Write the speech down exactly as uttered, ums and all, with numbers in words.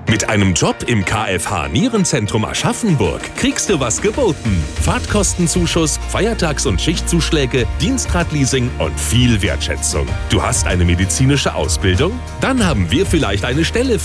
Mit einem Job im K F H Nierenzentrum Aschaffenburg kriegst du was geboten. Fahrtkostenzuschuss, Feiertags- und Schichtzuschläge, Dienstradleasing und viel Wertschätzung. Du hast eine medizinische Ausbildung? Dann haben wir vielleicht eine Stelle